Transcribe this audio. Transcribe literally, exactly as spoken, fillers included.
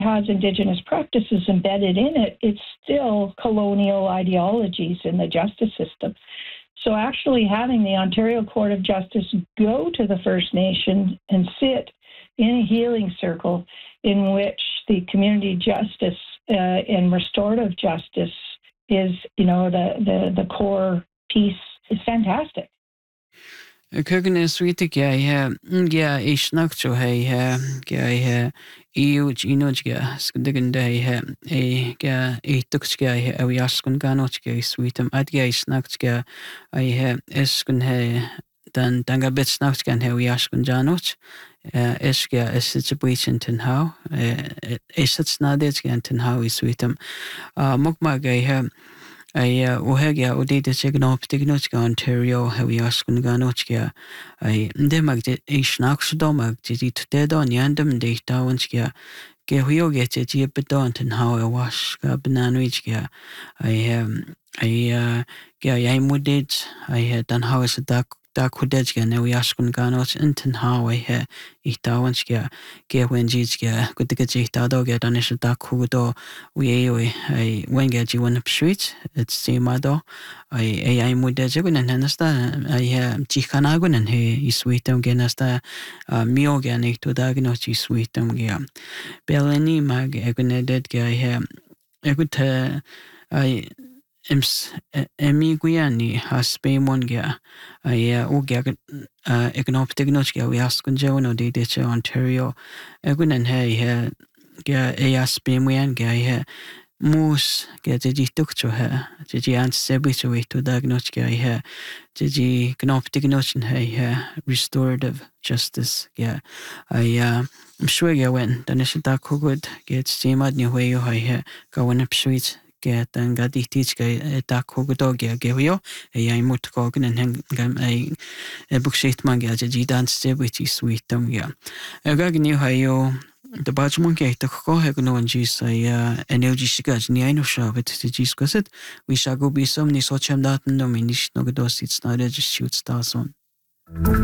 has Indigenous practices embedded in it, it's still colonial ideologies in the justice system. So actually having the Ontario Court of Justice go to the First Nations and sit in a healing circle in which the community justice uh, and restorative justice is, you know, the, the, the core piece is fantastic. Köken suite gaya gya ishnak cho hai hai gaya eu chino gya skundaganda hai e gya e tuks gya hai awi askun gano gya suitam ad gya ishnak gya ai hai eskun hai dan danga bit snak gya hai awi askun janoch es gya es situation tin how es snades gya tin how suitam mukma gaya hai I uhegya udita chignooptignochka Ontario heavy askunganotchka I demagde ishnakshdomag jitudon yandam datawanchka gehuyoget jibedont and how I wash bananwichka I um I uh yeah I mudid I had done how is a da kudejga ne we askun ganot inten how I he itawanchka ge wenjijga kudiga jitado get on is da kudo we I wenga jiwan pshuit it's simado I I mudejagun and henasta I chikanagun and he is sweetum genasta mioganic to diagnosis sweetum gea Beleni mag egunedet gea I could I Ems emi guiani has mongia I ugia egnoptignochia we ask unjano de decha Ontario egunen he he gea eas bemuan gea mus get a jitukcho he ji ant sebicho to diagnochia he ji gnoptignochin he restorative justice yeah I uh I'm sure you went then is that good get simad ni way you he go in up sweet get and got the teach guy that dog give you a I mut coggin and hang a book sheet manga ji dance which is sweet tum yeah a gag new how the badge monkey to go have no one juice a energy sigars near no shop it to discuss it we shall go be some ni so cham that no minish no dos it's not just shoot stars on